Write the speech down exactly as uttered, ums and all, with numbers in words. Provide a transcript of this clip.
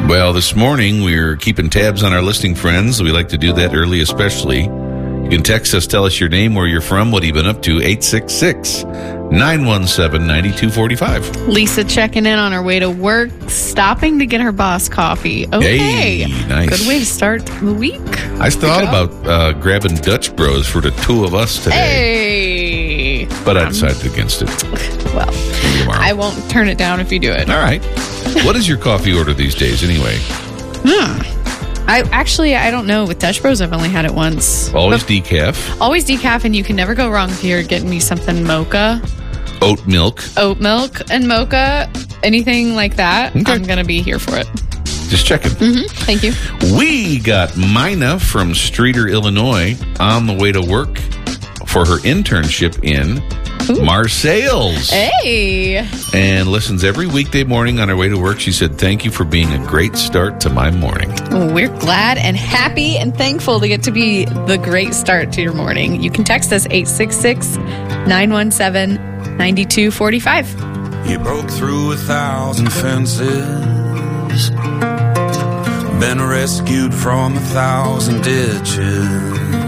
Well, this morning we're keeping tabs on our listening friends. We like to do that early especially. You can text us, tell us your name, where you're from, what you've been up to, eight six six, nine one seven, nine two four five. Lisa checking in on her way to work, stopping to get her boss coffee. Okay. Hey, nice. Good way to start the week. I thought about uh, grabbing Dutch Bros for the two of us today. Hey. But I decided against it. Well, I won't turn it down if you do it. All right. What is your coffee order these days anyway? Hmm. I actually, I don't know. With Dutch Bros, I've only had it once. Always but decaf. Always decaf, and you can never go wrong if you're getting me something mocha. Oat milk. Oat milk and mocha, anything like that. Okay. I'm going to be here for it. Just checking. Mm-hmm. Thank you. We got Mina from Streeter, Illinois, on the way to work for her internship in Ooh. Marseilles. Hey. And listens every weekday morning on her way to work. She said, thank you for being a great start to my morning. We're glad and happy and thankful to get to be the great start to your morning. You can text us eight six six, nine one seven, nine two four five. You broke through a thousand fences, been rescued from a thousand ditches.